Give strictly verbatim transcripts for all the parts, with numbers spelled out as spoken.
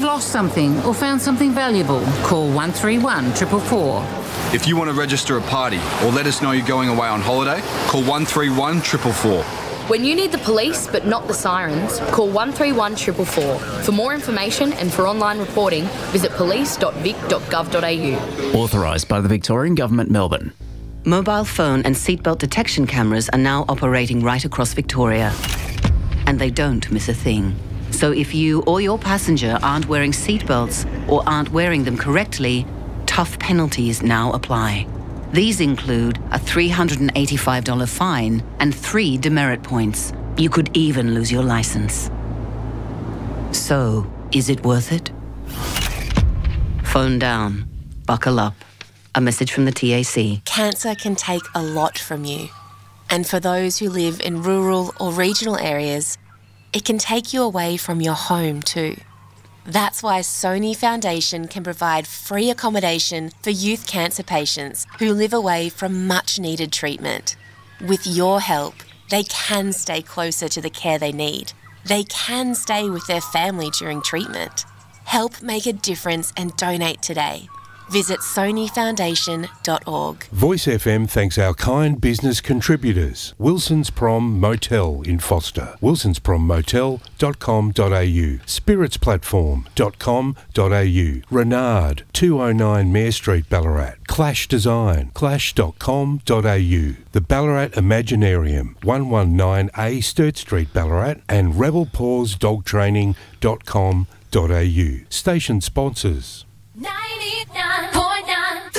lost something or found something valuable, call one three one, four four four. If you want to register a party or let us know you're going away on holiday, call one three one, four four four. When you need the police but not the sirens, call one three one, four four four. For more information and for online reporting, visit police dot vic dot gov dot a u. Authorised by the Victorian Government, Melbourne. Mobile phone and seatbelt detection cameras are now operating right across Victoria. And they don't miss a thing. So if you or your passenger aren't wearing seatbelts or aren't wearing them correctly, tough penalties now apply. These include a three hundred eighty-five dollars fine and three demerit points. You could even lose your license. So, is it worth it? Phone down. Buckle up. A message from the T A C. Cancer can take a lot from you. And for those who live in rural or regional areas, it can take you away from your home too. That's why Sony Foundation can provide free accommodation for youth cancer patients who live away from much-needed treatment. With your help, they can stay closer to the care they need. They can stay with their family during treatment. Help make a difference and donate today. Visit sony foundation dot org. Voice F M thanks our kind business contributors. Wilson's Prom Motel in Foster. wilsons prom motel dot com dot a u. spirits platform dot com dot a u. Renard, two oh nine Mare Street, Ballarat. Clash Design, clash dot com dot a u. The Ballarat Imaginarium, one nineteen A Sturt Street, Ballarat. And rebel paws dog training dot com dot a u. Station sponsors. ninety-nine point nine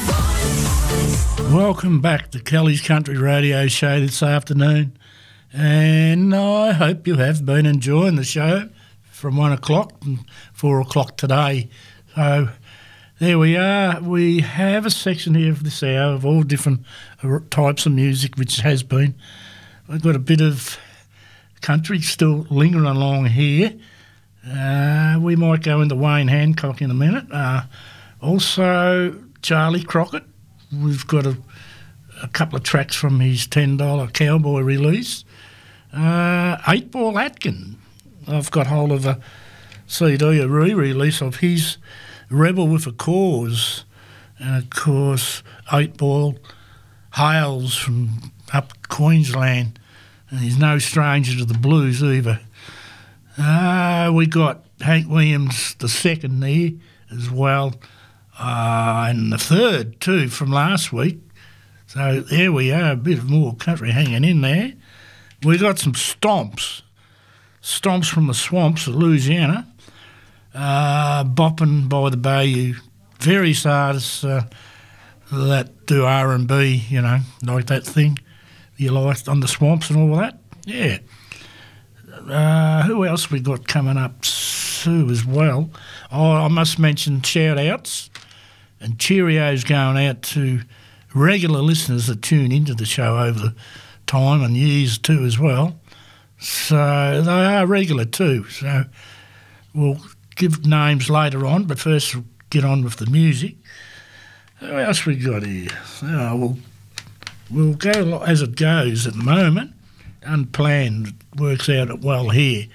Welcome back to Kelly's Country Radio Show this afternoon, and I hope you have been enjoying the show from one o'clock and four o'clock today. So there we are. We have a section here of this hour of all different types of music, which has been. We've got a bit of country still lingering along here. Uh, we might go into Wayne Hancock in a minute. Uh, also, Charlie Crockett. We've got a, a couple of tracks from his ten dollar Cowboy release. Uh, Eight Ball Atkin. I've got hold of a C D, a re-release of his Rebel with a Cause. And, of course, Eight Ball hails from up Queensland, and he's no stranger to the blues either. Uh, we got Hank Williams the second there as well, uh, and the third too from last week. So there we are, a bit more country hanging in there. We got some stomps, stomps from the swamps of Louisiana, uh, bopping by the Bayou. Various artists uh, that do R and B, you know, like that thing you like on the swamps and all that. Yeah. Uh, who else we got coming up soon as well? Oh, I must mention shout-outs and Cheerios going out to regular listeners that tune into the show over the time and years too as well. So they are regular too. So we'll give names later on, but first we'll get on with the music. Who else we got here? Oh, we'll, we'll go as it goes at the moment. Unplanned works out well here.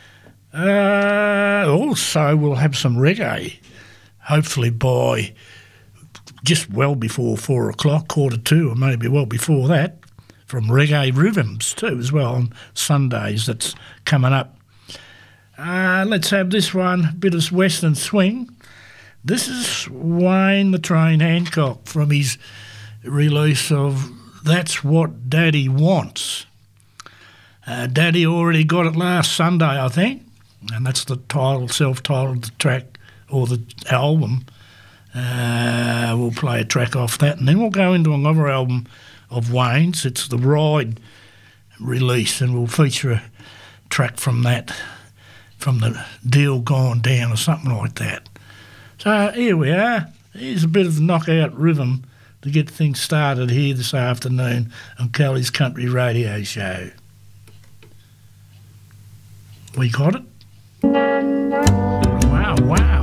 Uh, also, we'll have some reggae, hopefully by just well before four o'clock, quarter two, or maybe well before that, from Reggae Rhythms too as well on Sundays. That's coming up. Uh, let's have this one, a bit of Western swing. This is Wayne the Train Hancock from his release of That's What Daddy Wants. Uh, Daddy already got it last Sunday, I think, and that's the title, self-titled track, or the album. Uh, we'll play a track off that, and then we'll go into another album of Wayne's. It's the Ride release, and we'll feature a track from that, from the Deal Gone Down or something like that. So here we are. Here's a bit of knockout rhythm to get things started here this afternoon on Kelly's Country Radio Show. We got it? Wow, wow.